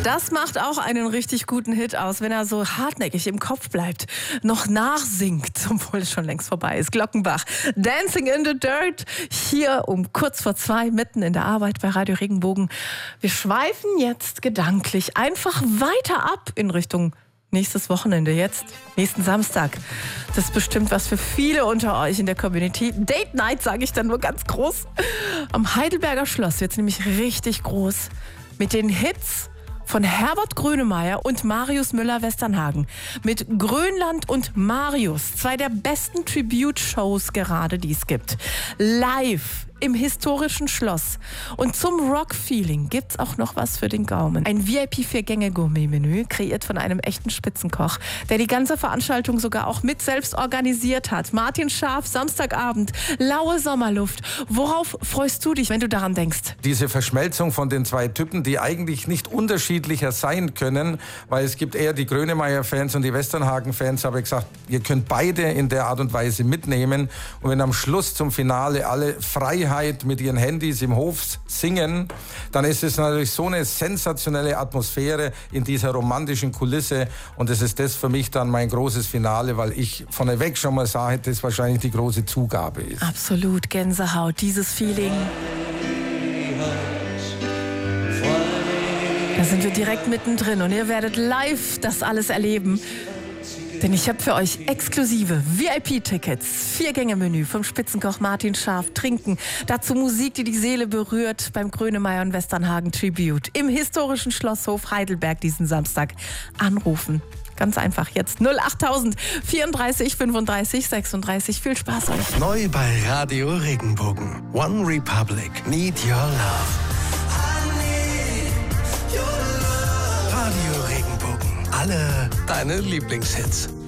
Das macht auch einen richtig guten Hit aus, wenn er so hartnäckig im Kopf bleibt, noch nachsingt, obwohl es schon längst vorbei ist. Glockenbach, Dancing in the Dirt, hier um kurz vor 2, mitten in der Arbeit bei Radio Regenbogen. Wir schweifen jetzt gedanklich einfach weiter ab in Richtung nächstes Wochenende jetzt, nächsten Samstag. Das ist bestimmt was für viele unter euch in der Community. Date Night sage ich dann nur ganz groß. Am Heidelberger Schloss wird es nämlich richtig groß mit den Hits von Herbert Grönemeyer und Marius Müller-Westernhagen. Mit Grönland und Marius, 2 der besten Tribute-Shows gerade, die es gibt. Live im historischen Schloss. Und zum Rock-Feeling gibt's auch noch was für den Gaumen. Ein VIP-4-Gänge-Gourmet-Menü, kreiert von einem echten Spitzenkoch, der die ganze Veranstaltung sogar auch mit selbst organisiert hat. Martin Scharf, Samstagabend, laue Sommerluft. Worauf freust du dich, wenn du daran denkst? Diese Verschmelzung von den 2 Typen, die eigentlich nicht unterschiedlicher sein können, weil es gibt eher die Grönemeyer-Fans und die Westernhagen-Fans, habe ich gesagt, ihr könnt beide in der Art und Weise mitnehmen. Und wenn am Schluss zum Finale alle Freiheit mit ihren Handys im Hof singen, dann ist es natürlich so eine sensationelle Atmosphäre in dieser romantischen Kulisse. Und es ist das für mich dann mein großes Finale, weil ich vorneweg schon mal sage, dass wahrscheinlich die große Zugabe ist. Absolut, Gänsehaut, dieses Feeling. Da sind wir direkt mittendrin und ihr werdet live das alles erleben. Denn ich habe für euch exklusive VIP-Tickets, 4-Gänge-Menü vom Spitzenkoch Martin Scharf, Trinken, dazu Musik, die die Seele berührt beim Grönemeyer und Westernhagen Tribute im historischen Schlosshof Heidelberg diesen Samstag. Anrufen. Ganz einfach jetzt 08000 34 35 36. Viel Spaß euch. Neu bei Radio Regenbogen. One Republic. Need Your Love. Radio Regenbogen. Alle deine Lieblingshits.